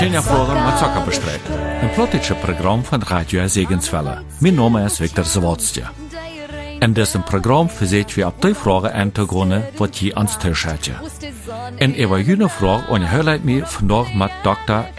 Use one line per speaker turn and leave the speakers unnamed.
Kenia Fragen met Zucker bestreiten. Een politische Programm von Radio Segenswelle. Mein Name ist Viktor Zawadzki. In diesem Programm verseht wir ab die Fragen einzugehen, was je ans Tisch hat. In einer jüngeren Frage unterhalten wir vandaag mit Dr.